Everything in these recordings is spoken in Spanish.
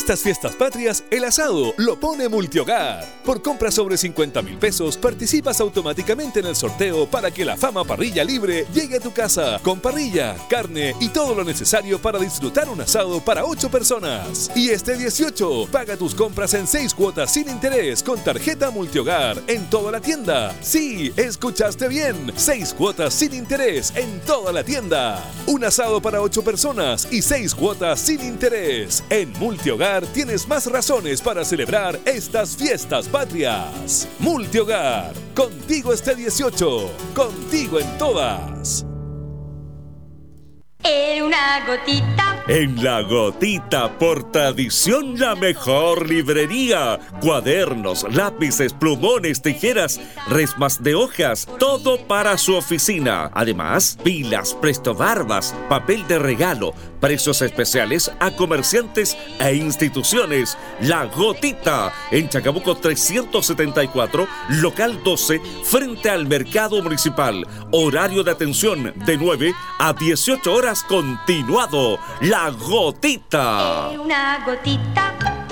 estas fiestas patrias, el asado lo pone Multihogar. Por compras sobre 50,000 pesos, participas automáticamente en el sorteo para que la Fama Parrilla Libre llegue a tu casa con parrilla, carne y todo lo necesario para disfrutar un asado para 8 personas. Y este 18, paga tus compras en 6 cuotas sin interés con tarjeta Multihogar en toda la tienda. Sí, escuchaste bien, 6 cuotas sin interés en toda la tienda. Un asado para 8 personas y 6 cuotas sin interés. En Multihogar tienes más razones para celebrar estas fiestas patrias. Multihogar, contigo este 18, contigo en todas. Una gotita. En La Gotita, por tradición, la mejor librería. Cuadernos, lápices, plumones, tijeras, resmas de hojas, todo para su oficina. Además, pilas, prestobarbas, papel de regalo, precios especiales a comerciantes e instituciones. La Gotita, en Chacabuco 374, local 12, frente al Mercado Municipal. Horario de atención de 9 a 18 horas continuado. La Gotita. Una gotita.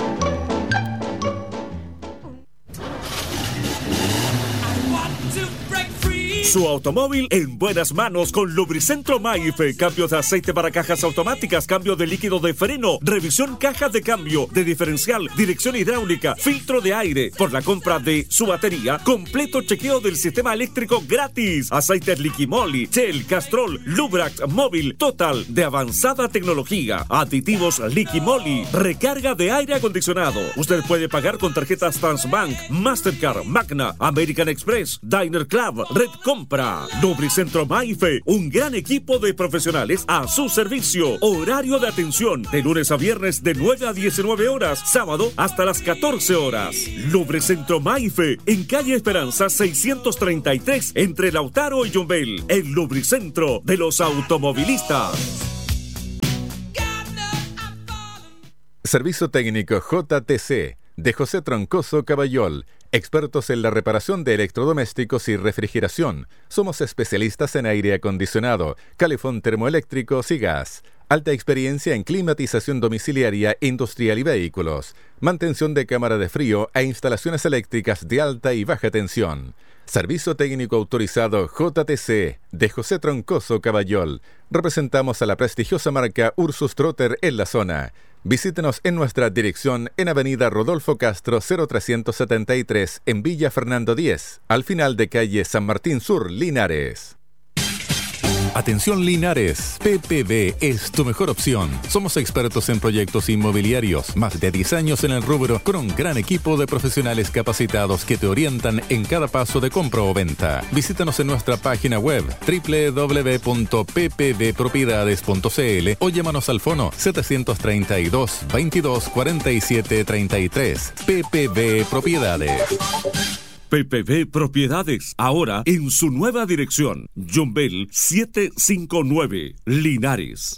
Su automóvil en buenas manos con Lubricentro Maife. Cambio de aceite para cajas automáticas, cambio de líquido de freno, revisión caja de cambio, de diferencial, dirección hidráulica, filtro de aire. Por la compra de su batería, completo chequeo del sistema eléctrico gratis. Aceites Liquimoli, Shell, Castrol, Lubrax, Móvil, Total, de avanzada tecnología. Aditivos Liquimoli, recarga de aire acondicionado. Usted puede pagar con tarjetas Transbank, Mastercard, Magna, American Express, Diner Club, Red Compra. Lubricentro Maife, un gran equipo de profesionales a su servicio. Horario de atención de lunes a viernes de 9 a 19 horas, sábado hasta las 14 horas. Lubricentro Maife, en calle Esperanza 633, entre Lautaro y Yumbel. El lubricentro de los automovilistas. Servicio técnico JTC de José Troncoso Caballol. Expertos en la reparación de electrodomésticos y refrigeración. Somos especialistas en aire acondicionado, calefón termoeléctricos y gas. Alta experiencia en climatización domiciliaria, industrial y vehículos. Mantención de cámara de frío e instalaciones eléctricas de alta y baja tensión. Servicio técnico autorizado JTC de José Troncoso Caballol. Representamos a la prestigiosa marca Ursus Trotter en la zona. Visítenos en nuestra dirección en Avenida Rodolfo Castro 0373 en Villa Fernando 10, al final de calle San Martín Sur, Linares. Atención Linares, PPB es tu mejor opción. Somos expertos en proyectos inmobiliarios, más de 10 años en el rubro, con un gran equipo de profesionales capacitados que te orientan en cada paso de compra o venta. Visítanos en nuestra página web www.ppbpropiedades.cl o llámanos al fono 732 22 47 33. PPB Propiedades. PPB Propiedades, ahora en su nueva dirección. Yumbel 759, Linares.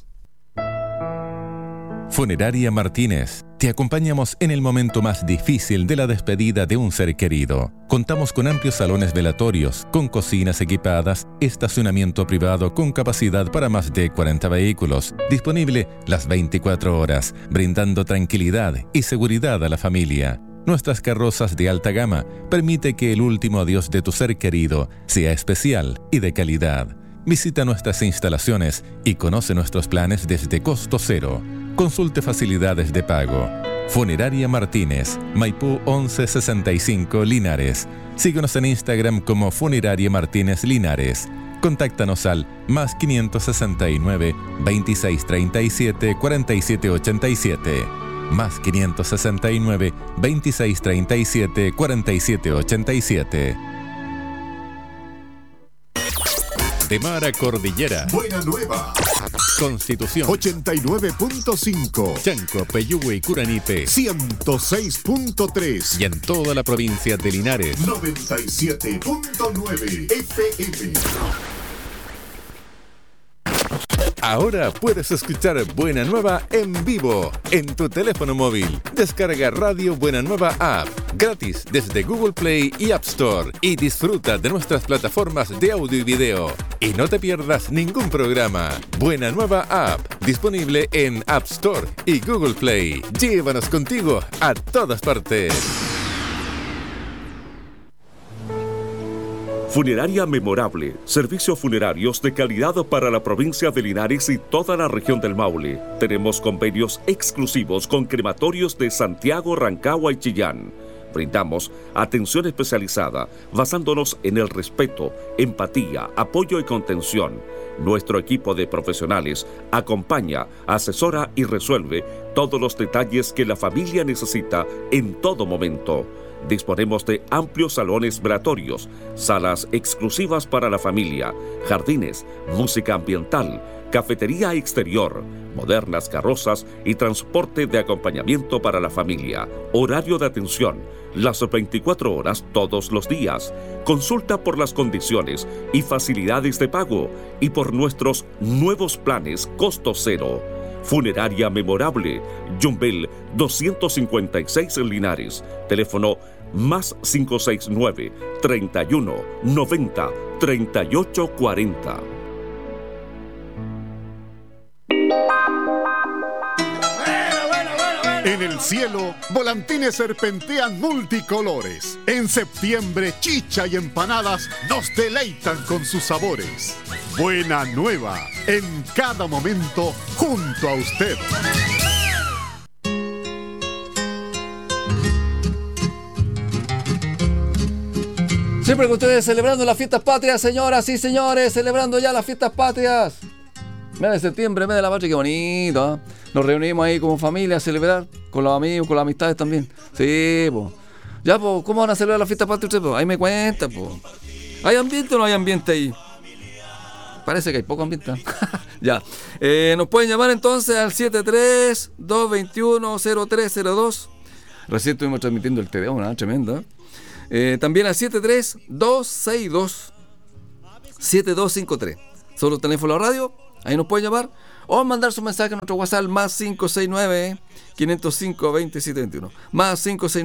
Funeraria Martínez. Te acompañamos en el momento más difícil de la despedida de un ser querido. Contamos con amplios salones velatorios, con cocinas equipadas, estacionamiento privado con capacidad para más de 40 vehículos, disponible las 24 horas, brindando tranquilidad y seguridad a la familia. Nuestras carrozas de alta gama permite que el último adiós de tu ser querido sea especial y de calidad. Visita nuestras instalaciones y conoce nuestros planes desde costo cero. Consulte facilidades de pago. Funeraria Martínez, Maipú 1165 Linares. Síguenos en Instagram como Funeraria Martínez Linares. Contáctanos al más 569 2637 4787. Más 569 2637 4787. De mar a cordillera. Buena Nueva. Constitución 89.5. Chanco, Peyúgue y Curanipe 106.3. y en toda la provincia de Linares 97.9 FM. Ahora puedes escuchar Buena Nueva en vivo en tu teléfono móvil. Descarga Radio Buena Nueva App gratis desde Google Play y App Store y disfruta de nuestras plataformas de audio y video. Y no te pierdas ningún programa. Buena Nueva App, disponible en App Store y Google Play. Llévanos contigo a todas partes. Funeraria Memorable, servicios funerarios de calidad para la provincia de Linares y toda la región del Maule. Tenemos convenios exclusivos con crematorios de Santiago, Rancagua y Chillán. Brindamos atención especializada basándonos en el respeto, empatía, apoyo y contención. Nuestro equipo de profesionales acompaña, asesora y resuelve todos los detalles que la familia necesita en todo momento. Disponemos de amplios salones velatorios, salas exclusivas para la familia, jardines, música ambiental, cafetería exterior, modernas carrozas y transporte de acompañamiento para la familia. Horario de atención, las 24 horas todos los días. Consulta por las condiciones y facilidades de pago y por nuestros nuevos planes costo cero. Funeraria Memorable, Yumbel 256 en Linares. Teléfono más 569 31 90 38 40. En el cielo, volantines serpentean multicolores. En septiembre, chicha y empanadas nos deleitan con sus sabores. Buena Nueva, en cada momento, junto a usted. Siempre con ustedes celebrando las fiestas patrias, señoras y señores, celebrando ya las fiestas patrias. Mes de septiembre, mes de la patria, qué bonito, ¿eh? Nos reunimos ahí como familia a celebrar, con los amigos, con las amistades también. Sí, pues. Ya, pues, ¿cómo van a celebrar las fiestas patrias ustedes? Ahí me cuentan, pues. ¿Hay ambiente o no hay ambiente ahí? Parece que hay poco ambiente. Ya. Nos pueden llamar entonces al 73-221-0302. Recién estuvimos transmitiendo el TDO, ¿no? Tremendo. También al 73-262-7253. Son los teléfonos de la radio. Ahí nos pueden llamar o mandar su mensaje a nuestro WhatsApp más 569-505-2721. Más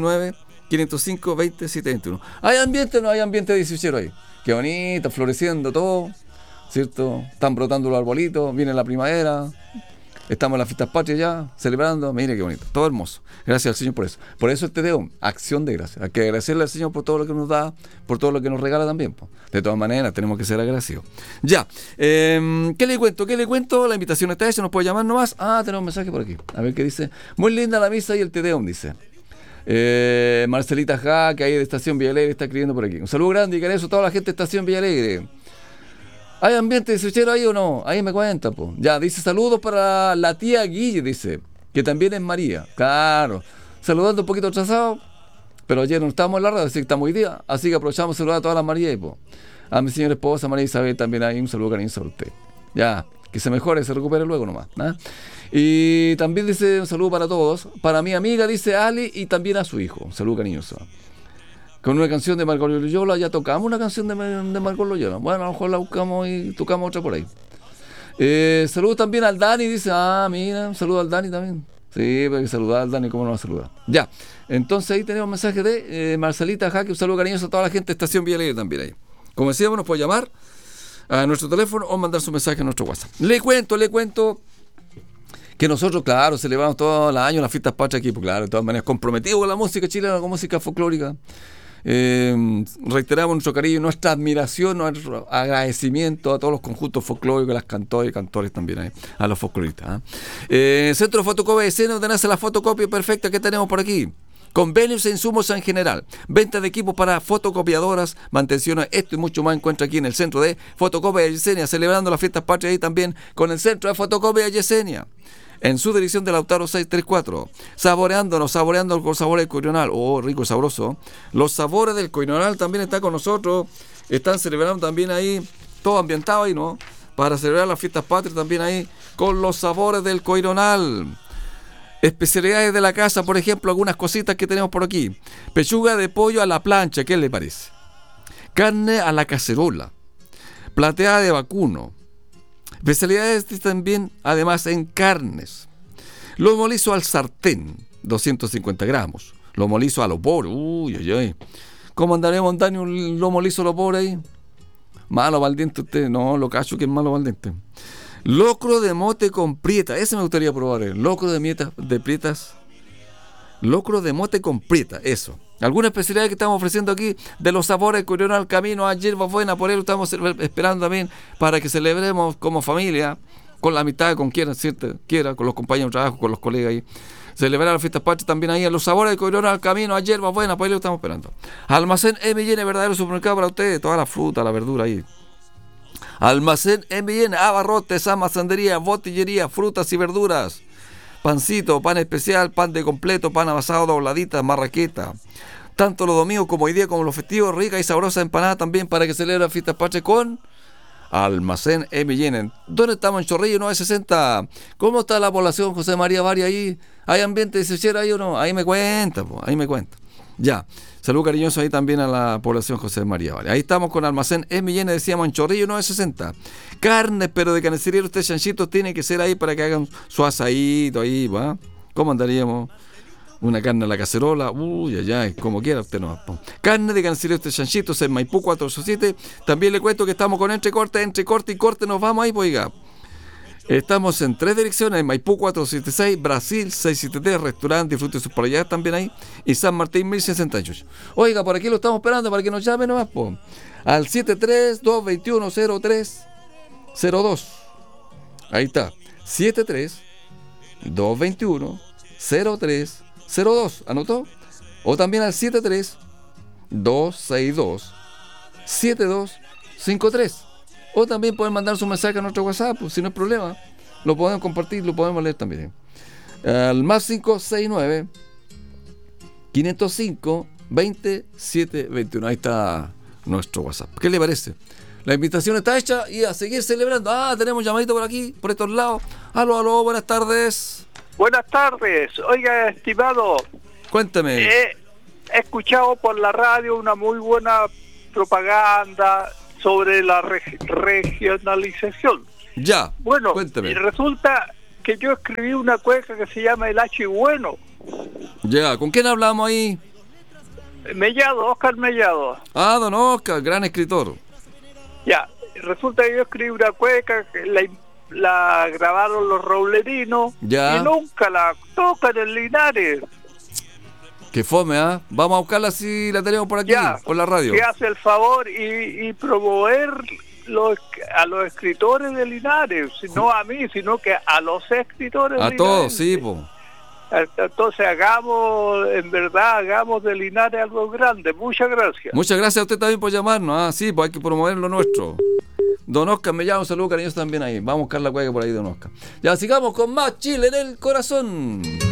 569-505-2721. ¿Hay ambiente o no hay ambiente de 18 ahí? Qué bonito, floreciendo todo, ¿cierto? Están brotando los arbolitos, viene la primavera. Estamos en las fiestas patrias ya, celebrando. Mire qué bonito, todo hermoso. Gracias al Señor por eso. Por eso el TDO, acción de gracias. Hay que agradecerle al Señor por todo lo que nos da, por todo lo que nos regala también. De todas maneras, tenemos que ser agradecidos. Ya, ¿qué le cuento? La invitación está hecha, nos puede llamar nomás. Tenemos un mensaje por aquí. A ver qué dice. Muy linda la misa y el TDO, dice. Marcelita Ja, que ahí de Estación Villalegre, está escribiendo por aquí. Un saludo grande y cariñoso a toda la gente de Estación Villalegre. ¿Hay ambiente de suchero ahí o no? Ahí me cuenta, pues. Ya, dice saludos para la tía Guille, dice, que también es María. Claro. Saludando un poquito atrasado, pero ayer no estábamos en la radio, así que estamos hoy día. Así que aprovechamos a saludar a todas las Marías, pues. A mi señora esposa, María Isabel, también hay un saludo cariñoso a usted. Ya, que se mejore, se recupere luego nomás, ¿no? Y también dice un saludo para todos. Para mi amiga, dice Ali, y también a su hijo. Un saludo cariñoso. Con una canción de Margot Loyola, ya tocamos una canción de Margot Loyola. Bueno, a lo mejor la buscamos y tocamos otra por ahí. Saludos también al Dani, dice, mira, un saludo al Dani también. Sí, porque saludar al Dani, ¿cómo no va a saludar? Ya, entonces ahí tenemos un mensaje de Marcelita Jaque, un saludo cariñoso a toda la gente de Estación Villalegre también ahí. Como decíamos, nos puede llamar a nuestro teléfono o mandar su mensaje a nuestro WhatsApp. Le cuento que nosotros, claro, celebramos todos los años las fiestas patrias aquí, pues claro, de todas maneras, comprometidos con la música chilena, con música folclórica. Reiteramos nuestro cariño, nuestra admiración, nuestro agradecimiento a todos los conjuntos folclóricos, las cantoras y cantores también, a los folcloristas. Centro de Fotocopia de Escena, donde nace la fotocopia perfecta que tenemos por aquí. Convenios e insumos en general, venta de equipos para fotocopiadoras, mantenciones, esto y mucho más encuentra aquí en el Centro de Fotocopia de Yesenia, celebrando las fiestas patrias y también con el Centro de Fotocopia de Yesenia. En su dirección de Lautaro 634, saboreando con sabores del Coironal. Oh, rico y sabroso. Los sabores del Coironal también están con nosotros. Están celebrando también ahí, todo ambientado ahí, ¿no? Para celebrar las fiestas patrias también ahí, con los sabores del Coironal. Especialidades de la casa, por ejemplo, algunas cositas que tenemos por aquí. Pechuga de pollo a la plancha, ¿qué le parece? Carne a la cacerola. Plateada de vacuno. Especialidades también, además, en carnes. Lomo liso al sartén, 250 gramos. Lomo liso al opor, uy, uy, uy. ¿Cómo andaremos, Dani, un lomo liso al opor ahí? Malo para el diente usted. No, lo cacho que es malo para el diente. Locro de mote con prieta. Ese me gustaría probar. Locro de prietas. Locro de mote con prieta. Eso. Alguna especialidad que estamos ofreciendo aquí de los sabores que al camino a hierbas buenas. Por eso estamos esperando también para que celebremos como familia, con la amistad, con quien quiera, con los compañeros de trabajo, con los colegas ahí. Celebrar las fiestas patrias también ahí en los sabores que al camino a hierbas buenas. Por eso estamos esperando. Almacén M&N, verdadero supermercado para ustedes. Toda la fruta, la verdura ahí. Almacén M&N, abarrotes, almacenería, botillería, frutas y verduras. Pancito, pan especial, pan de completo, pan amasado, dobladita, marraqueta. Tanto los domingos como hoy día, como los festivos, rica y sabrosa empanada también para que celebren las fiestas patrias con Almacén M&N. ¿Dónde estamos? En Chorrillos 960. ¿Cómo está la población, José María Varia, ahí? ¿Hay ambiente de sincero ahí o no? Ahí me cuenta, ahí me cuenta. Ya. Saludos cariñosos ahí también a la población José María Varia. Ahí estamos con Almacén M&N, decíamos, en Chorrillos 960. Carnes, pero de carnicería usted, chanchitos, tiene que ser ahí para que hagan su asadito ahí, ¿va? ¿Cómo andaríamos? Una carne a la cacerola, uy, allá, como quiera usted no. Carne de carnicería usted, chanchitos, en Maipú 487. También le cuento que estamos con entre corte y corte, nos vamos ahí, pues, oiga. Estamos en 3 direcciones, en Maipú 476, Brasil 673, restaurante, disfrute sus por allá también ahí, y San Martín 1068. Oiga, por aquí lo estamos esperando para que nos llame nomás, po, al 73-221-0302. Ahí está, 73-221-0302. ¿Anotó? O también al 73-262-7253. O también pueden mandar su mensaje a nuestro WhatsApp, pues, si no hay problema. Lo podemos compartir, lo podemos leer también. Al más 569-505-2721. Ahí está nuestro WhatsApp. ¿Qué le parece? La invitación está hecha y a seguir celebrando. Tenemos llamadito por aquí, por estos lados. Aló, buenas tardes. Buenas tardes. Oiga, estimado. Cuéntame. He escuchado por la radio una muy buena propaganda sobre la regionalización. Ya, bueno, cuéntame. Y resulta que yo escribí una cueca que se llama El H Bueno. Ya, ¿con quién hablamos ahí? Mellado, Oscar Mellado. Don Oscar, gran escritor. Ya, resulta que yo escribí una cueca que la grabaron los roblerinos ya. Y nunca la tocan en Linares. Que fome, Vamos a buscarla si la tenemos por aquí, ya, por la radio. Que hace el favor y promover a los escritores de Linares, no a mí, sino que a los escritores de Linares. A todos, sí, po. Entonces hagamos de Linares algo grande. Muchas gracias. Muchas gracias a usted también por llamarnos. Sí, pues hay que promover lo nuestro. Don Oscar me llama, un saludo cariñoso también ahí. Vamos a buscar la cueca por ahí, don Oscar. Ya, sigamos con más Chile en el corazón.